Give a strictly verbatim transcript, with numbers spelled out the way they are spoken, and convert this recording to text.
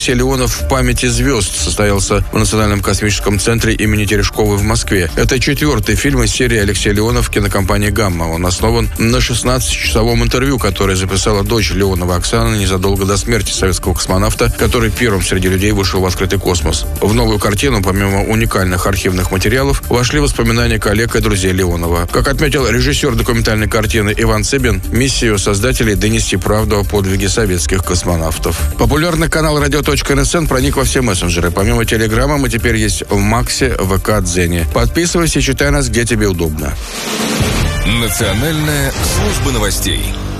Алексей Леонов «В памяти звезд» состоялся в Национальном космическом центре имени Терешковой в Москве. Это четвертый фильм из серии Алексея Леонов кинокомпании «Гамма». Он основан на шестнадцатичасовом интервью, которое записала дочь Леонова Оксана незадолго до смерти советского космонавта, который первым среди людей вышел в открытый космос. В новую картину, помимо уникальных архивных материалов, вошли воспоминания коллег и друзей Леонова. Как отметил режиссер документальной картины Иван Цыбин, миссия создателей — донести правду о подвиге советских космонавтов. Популярный канал радио точка эн эс эн проник во все мессенджеры. Помимо Телеграма мы теперь есть в Максе, ВК, Дзене. Подписывайся и читай нас, где тебе удобно. Национальная служба новостей.